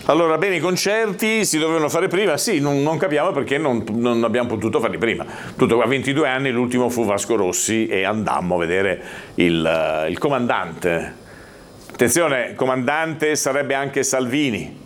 Allora, bene, i concerti si dovevano fare prima, sì, non capiamo perché non abbiamo potuto farli prima. Tutto a 22 anni, l'ultimo fu Vasco Rossi e andammo a vedere il comandante. Attenzione, comandante sarebbe anche Salvini.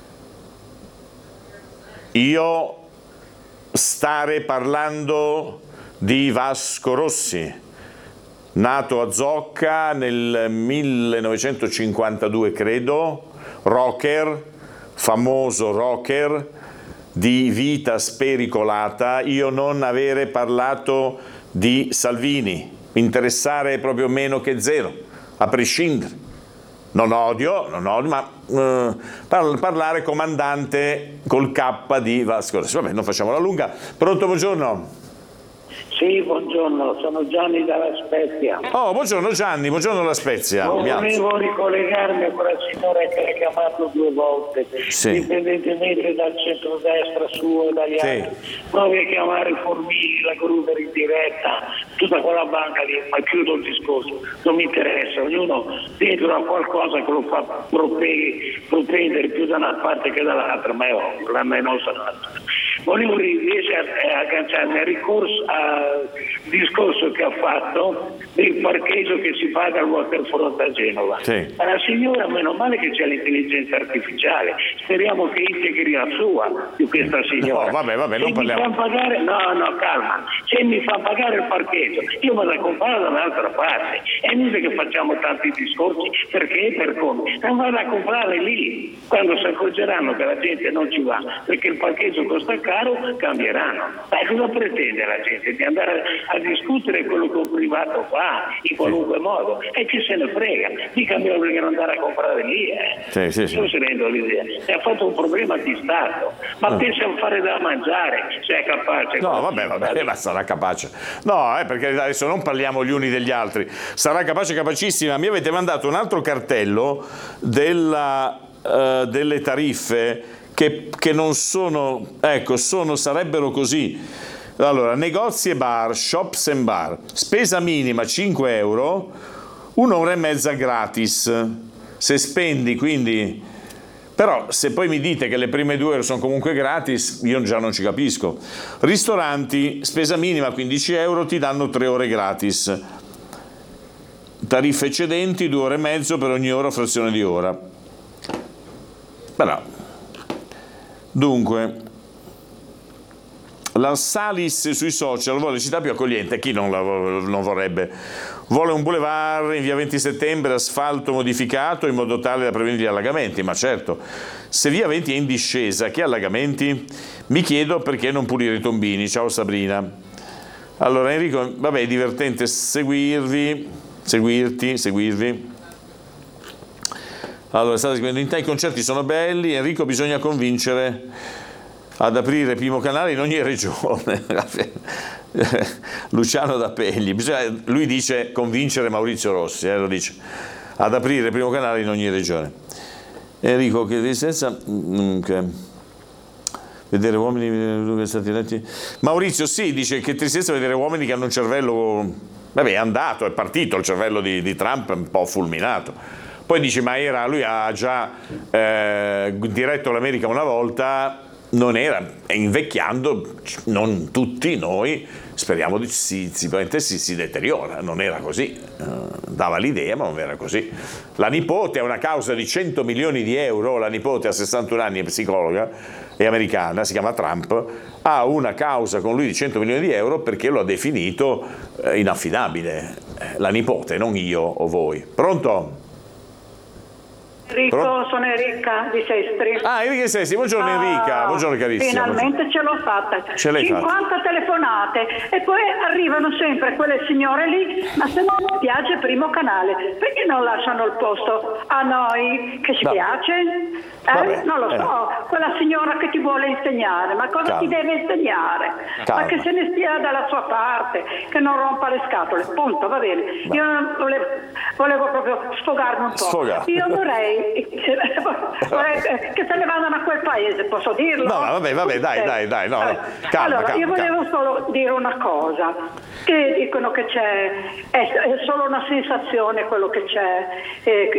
Io stare parlando di Vasco Rossi, nato a Zocca nel 1952, credo, rocker, famoso rocker di vita spericolata, io non avere parlato di Salvini, interessare proprio meno che zero, a prescindere. Non odio, ma parlare comandante col K di Vasco Rossi. Vabbè, non facciamo la lunga. Pronto, buongiorno. Sì, buongiorno, sono Gianni dalla Spezia. Oh, buongiorno Gianni, buongiorno dalla Spezia. Volevo ricollegarmi a quella signora che ha chiamato 2 volte, sì, indipendentemente dal centrodestra suo e dagli altri. Provi a chiamare Formini, la Gruber in diretta, tutta quella banca lì, ma chiudo il discorso, non mi interessa, ognuno dentro ha qualcosa che lo fa propendere più da una parte che dall'altra, ma è ovvio, la nostra. Volevo riesce a agganciarmi al discorso che ha fatto del parcheggio che si paga al waterfront a Genova. Sì. Ma la signora, meno male che c'è l'intelligenza artificiale, speriamo che integri la sua di questa signora. No, vabbè, non parliamo. Calma, se mi fa pagare il parcheggio io vado a comprare da un'altra parte, è inutile che facciamo tanti discorsi perché e per come, non vado a comprare lì, quando si accorgeranno che la gente non ci va perché il parcheggio costa caro, cambieranno. Ma cosa pretende la gente? Di andare a discutere quello che un privato fa in qualunque modo, e chi se ne frega, mica mi obbligano ad andare a comprare lì. Sì. Io si rendo l'idea, e ha fatto un problema di Stato, ma pensa a fare da mangiare, se è capace. No, vabbè, ma sarà capace. No, perché adesso non parliamo gli uni degli altri. Sarà capace, capacissima. Mi avete mandato un altro cartello delle tariffe che non sono, ecco, sarebbero così. Allora, negozi e bar, shops and bar, spesa minima 5 euro, 1 ora e mezza gratis. Se spendi, quindi... Però se poi mi dite che le prime 2 euro sono comunque gratis, io già non ci capisco. Ristoranti, spesa minima 15 euro, ti danno 3 ore gratis. Tariffe eccedenti, 2 ore e mezzo per ogni ora, frazione di ora. Però, dunque, la Salis sui social vuole città più accogliente, chi non vorrebbe? Vuole un boulevard in via 20 settembre, asfalto modificato in modo tale da prevenire gli allagamenti, ma certo, se via 20 è in discesa, che allagamenti? Mi chiedo perché non pulire i tombini. Ciao Sabrina. Allora Enrico, vabbè, è divertente seguirti. Allora, state scrivendo, i concerti sono belli, Enrico, bisogna convincere ad aprire primo canale in ogni regione. Luciano da Pegli, lui dice convincere Maurizio Rossi, lo dice, ad aprire primo canale in ogni regione. Enrico, che tristezza, vedere uomini stati eletti. Maurizio sì, dice che tristezza vedere uomini che hanno un cervello, vabbè, è andato, è partito il cervello di Trump, un po' fulminato. Poi dice, ma lui ha già diretto l'America una volta, non era, invecchiando, non tutti noi, speriamo sicuramente si deteriora, non era così, dava l'idea ma non era così. La nipote ha una causa di 100 milioni di euro, la nipote ha 61 anni, è psicologa, è americana, si chiama Trump, ha una causa con lui di 100 milioni di euro perché lo ha definito inaffidabile, la nipote, non io o voi. Pronto? Enrico, sono Enrica di Sestri. Enrica di Sestri, buongiorno Enrica, buongiorno carissima. Finalmente ce l'ho fatta. Ce l'hai 50 telefonate e poi arrivano sempre quelle signore lì, ma se non mi piace primo canale, perché non lasciano il posto a noi che ci piace? Non lo so, quella signora che ti vuole insegnare, ma cosa ti deve insegnare? Ma che se ne stia dalla sua parte, che non rompa le scatole, punto, va bene. Io volevo proprio sfogarmi un po'. Io vorrei che se ne vadano a quel paese, posso dirlo? No, vabbè, dai, no, calma. Io volevo solo dire una cosa, che dicono che è solo una sensazione quello che c'è,